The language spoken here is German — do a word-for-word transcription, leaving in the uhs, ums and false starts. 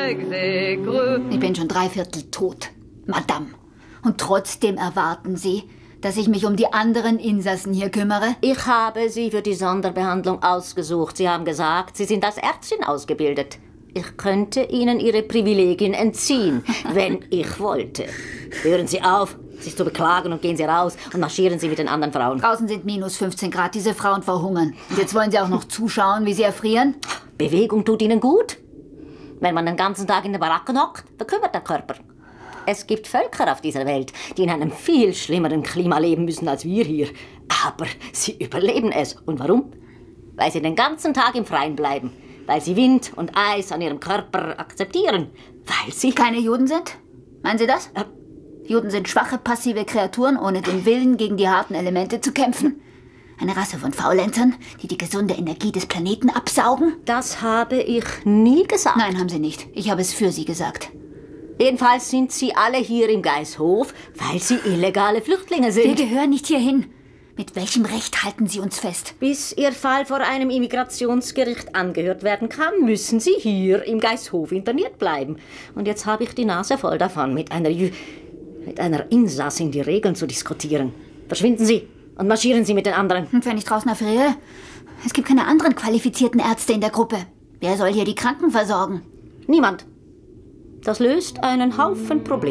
Ich bin schon dreiviertel tot, Madame. Und trotzdem erwarten Sie, dass ich mich um die anderen Insassen hier kümmere? Ich habe Sie für die Sonderbehandlung ausgesucht. Sie haben gesagt, Sie sind als Ärztin ausgebildet. Ich könnte Ihnen Ihre Privilegien entziehen, wenn ich wollte. Hören Sie auf, sich zu beklagen und gehen Sie raus und marschieren Sie mit den anderen Frauen. Draußen sind minus fünfzehn Grad, diese Frauen verhungern. Und jetzt wollen Sie auch noch zuschauen, wie sie erfrieren? Bewegung tut Ihnen gut. Wenn man den ganzen Tag in der Baracke hockt, verkümmert der Körper. Es gibt Völker auf dieser Welt, die in einem viel schlimmeren Klima leben müssen als wir hier. Aber sie überleben es. Und warum? Weil sie den ganzen Tag im Freien bleiben. Weil sie Wind und Eis an ihrem Körper akzeptieren. Weil sie... Keine Juden sind? Meinen Sie das? Äh, Juden sind schwache, passive Kreaturen, ohne den Willen, gegen die harten Elemente zu kämpfen. Eine Rasse von Faulenzern, die die gesunde Energie des Planeten absaugen? Das habe ich nie gesagt. Nein, haben Sie nicht. Ich habe es für Sie gesagt. Jedenfalls sind Sie alle hier im Gaishof, weil Sie illegale Flüchtlinge sind. Wir gehören nicht hierhin. Mit welchem Recht halten Sie uns fest? Bis Ihr Fall vor einem Immigrationsgericht angehört werden kann, müssen Sie hier im Gaishof interniert bleiben. Und jetzt habe ich die Nase voll davon, mit einer, Jü mit einer Insassin die Regeln zu diskutieren. Verschwinden Sie und marschieren Sie mit den anderen. Und wenn ich draußen erfriere? Es gibt keine anderen qualifizierten Ärzte in der Gruppe. Wer soll hier die Kranken versorgen? Niemand. Das löst einen Haufen Probleme.